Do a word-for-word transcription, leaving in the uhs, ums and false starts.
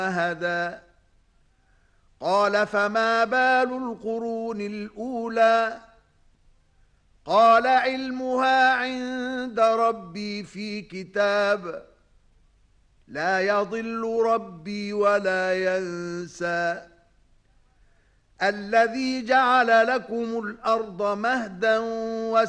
هدى قال فما بال القرون الأولى قال علمها عند ربي في كتاب لا يضل ربي ولا ينسى الذي جعل لكم الأرض مهدا